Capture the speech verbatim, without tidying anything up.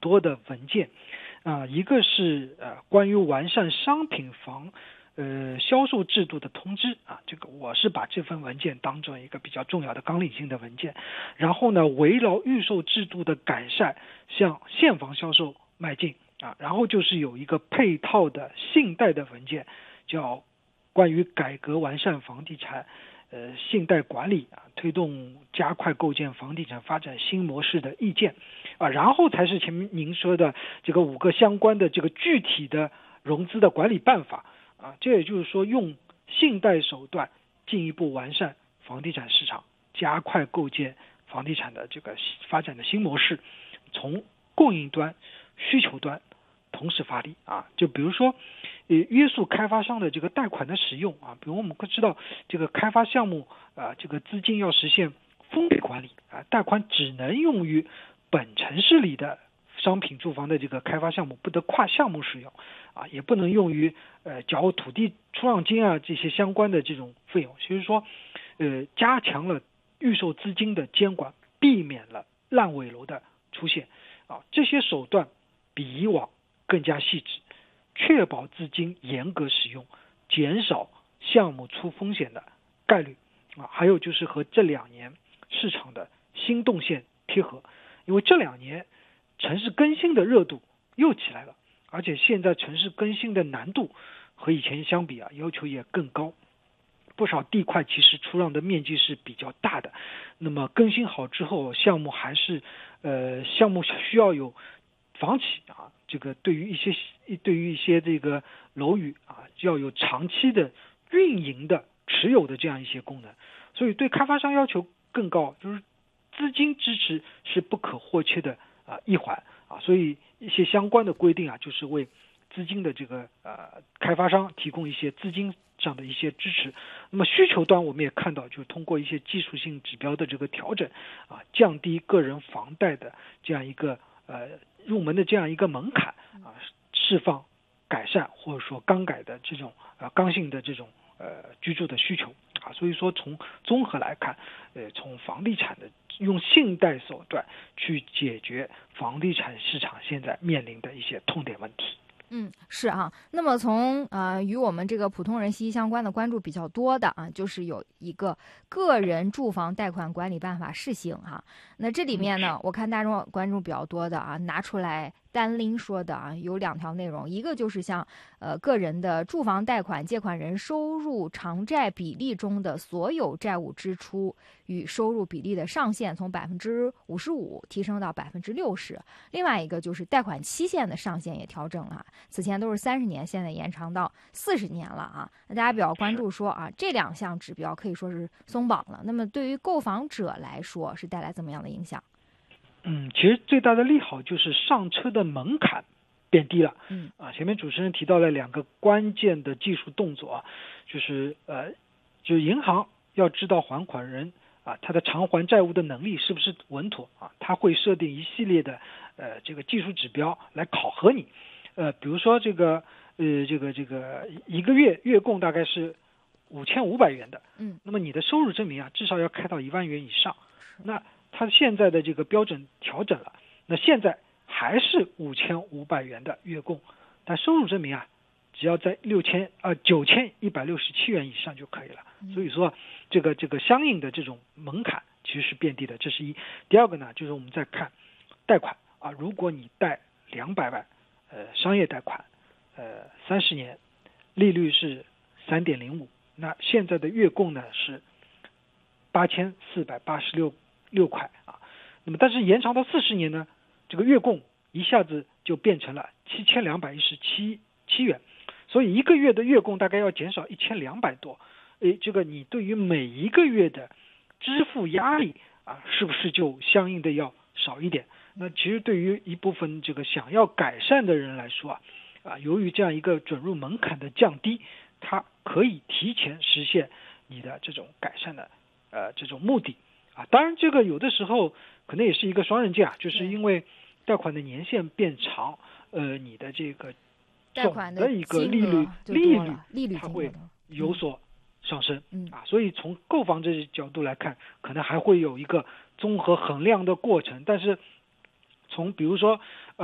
多的文件啊、呃，一个是呃关于完善商品房呃销售制度的通知啊，这个我是把这份文件当做一个比较重要的纲领性的文件。然后呢，围绕预售制度的改善向现房销售迈进啊，然后就是有一个配套的信贷的文件，叫关于改革完善房地产呃信贷管理啊，推动加快构建房地产发展新模式的意见啊，然后才是前面您说的这个五个相关的这个具体的融资的管理办法啊，这也就是说用信贷手段进一步完善房地产市场，加快构建房地产的这个发展的新模式，从供应端、需求端同时发力啊。就比如说，呃，约束开发商的这个贷款的使用啊，比如我们会知道，这个开发项目啊，这个资金要实现封闭管理啊，贷款只能用于本城市里的商品住房的这个开发项目，不得跨项目使用啊，也不能用于呃缴土地出让金啊这些相关的这种费用。所以说，呃，加强了预售资金的监管，避免了烂尾楼的出现啊，这些手段比以往更加细致，确保资金严格使用，减少项目出风险的概率啊。还有就是和这两年市场的新动线贴合，因为这两年城市更新的热度又起来了，而且现在城市更新的难度和以前相比啊，要求也更高。不少地块其实出让的面积是比较大的，那么更新好之后，项目还是呃项目需要有房企啊，这个对于一些对于一些这个楼宇啊，要有长期的运营的持有的这样一些功能，所以对开发商要求更高，就是资金支持是不可或缺的啊一环啊，所以一些相关的规定啊，就是为资金的这个呃开发商提供一些资金上的一些支持。那么需求端我们也看到，就是通过一些技术性指标的这个调整啊，降低个人房贷的这样一个呃入门的这样一个门槛啊，释放改善或者说刚改的这种呃刚性的这种呃居住的需求啊。所以说从综合来看，呃从房地产的用信贷手段去解决房地产市场现在面临的一些痛点问题。 嗯，是啊。那么从呃与我们这个普通人息息相关的关注比较多的啊，就是有一个个人住房贷款管理办法试行哈、啊。那这里面呢，我看大众关注比较多的啊，拿出来单拎说的啊，有两条内容，一个就是像呃个人的住房贷款借款人收入偿债比例中的所有债务支出与收入比例的上限从百分之五十五提升到百分之六十，另外一个就是贷款期限的上限也调整了，此前都是三十年，现在延长到四十年了啊。那大家比较关注说啊，这两项指标可以说是松绑了，那么对于购房者来说是带来怎么样的影响？ 嗯，其实最大的利好就是上车的门槛变低了。 嗯啊，前面主持人提到了两个关键的技术动作啊，就是呃，就是银行要知道还款人啊他的偿还债务的能力是不是稳妥啊，他会设定一系列的呃这个技术指标来考核你，呃，比如说这个呃这个这个一个月月供大概是五千五百元的， 嗯， 那么你的收入证明啊至少要开到一万元以上，那它现在的这个标准调整了，那现在还是五千五百元的月供，但收入证明啊，只要在六千啊九千一百六十七元以上就可以了。所以说，这个这个相应的这种门槛其实是变低的，这是一。第二个呢，就是我们再看贷款啊，如果你贷两百万，呃，商业贷款，呃，三十年，利率是三点零五，那现在的月供呢是八千四百八十六六块啊，那么但是延长到四十年呢，这个月供一下子就变成了七千两百一十七七元，所以一个月的月供大概要减少一千两百多，诶，这个你对于每一个月的支付压力啊，是不是就相应的要少一点？那其实对于一部分这个想要改善的人来说啊，啊，由于这样一个准入门槛的降低，它可以提前实现你的这种改善的呃这种目的啊。当然，这个有的时候可能也是一个双刃剑啊，就是因为贷款的年限变长，呃，你的这个总的一个利率利率利率它会有所上升， 嗯啊，所以从购房这角度来看，可能还会有一个综合衡量的过程，但是从比如说